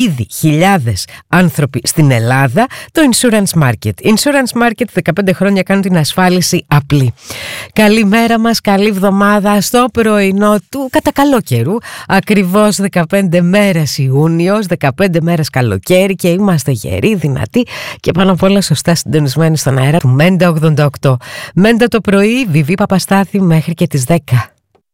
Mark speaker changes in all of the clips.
Speaker 1: ήδη χιλιάδες άνθρωποι στην Ελλάδα το Insurance Market. Insurance Market 15 χρόνια κάνουν την ασφάλιση απλή. Καλημέρα μας, καλή εβδομάδα στο πρωινό του κατά καλό καιρού. Ακριβώς 15 μέρες Ιούνιος, 15 μέρες καλοκαίρι και είμαστε γεροί, δυνατοί και πάνω απ' όλα σωστά συντονισμένοι στον αέρα του Μέντα 88. Μέντα το πρωί, Βιβί Παπαστάθη μέχρι και τις 10.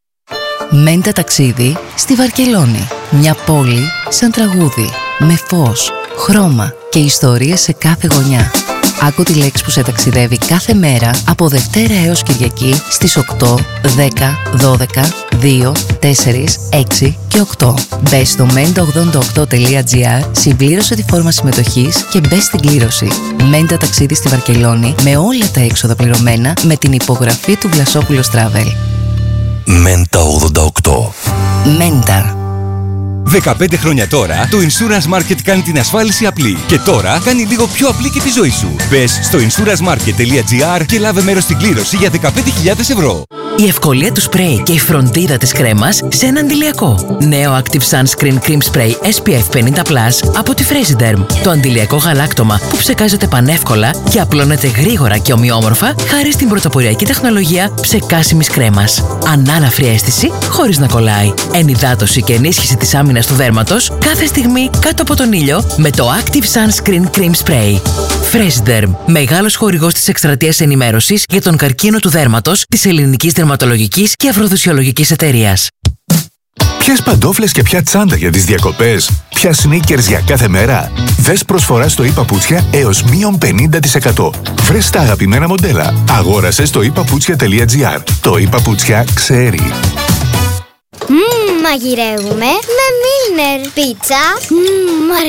Speaker 2: Μέντα ταξίδι στη Βαρκελόνη. Μια πόλη σαν τραγούδι, με φως, χρώμα και ιστορίες σε κάθε γωνιά. Άκου τη λέξη που σε ταξιδεύει κάθε μέρα από Δευτέρα έως Κυριακή στις 8, 10, 12, 2, 4, 6 και 8. Μπες στο menta88.gr, συμπλήρωσε τη φόρμα συμμετοχής και μπες στην κλήρωση. Μέντα ταξίδι στη Βαρκελόνη με όλα τα έξοδα πληρωμένα με την υπογραφή του Βλασόπουλος Travel.
Speaker 3: Μέντα 88.
Speaker 2: Μέντα.
Speaker 3: 15 χρόνια τώρα, το Insurance Market κάνει την ασφάλιση απλή. Και τώρα κάνει λίγο πιο απλή και τη ζωή σου. Μπες στο insurancemarket.gr και λάβε μέρος στην κλήρωση για 15.000 ευρώ.
Speaker 4: Η ευκολία του σπρέι και η φροντίδα της κρέμας σε ένα αντιλιακό. Νέο Active Sunscreen Cream Spray SPF 50+ από τη Fresiderm. Το αντιλιακό γαλάκτωμα που ψεκάζεται πανεύκολα και απλώνεται γρήγορα και ομοιόμορφα χάρη στην πρωτοποριακή τεχνολογία ψεκάσιμης κρέμας. Ανάλαφρη αίσθηση χωρίς να κολλάει. Ενυδάτωση και ενίσχυση της άμυνας του δέρματος κάθε στιγμή κάτω από τον ήλιο με το Active Sunscreen Cream Spray. Fresiderm, μεγάλος χορηγός της εκστρατείας ενημέρωσης για τον καρκίνο του δέρματος της Ελληνικής Δερματολογικής και Αφροδισιολογικής Εταιρείας.
Speaker 5: Ποιες παντόφλες και ποια τσάντα για τις διακοπές? Ποια sneakers για κάθε μέρα? Δες προσφορά στο ePaputsια έως μείον 50%. Βρες τα αγαπημένα μοντέλα. Αγόρασε στο ePaputsια.gr. Το ePaputsια ξέρει.
Speaker 6: Μαγειρεύουμε με Milner. Πίτσα.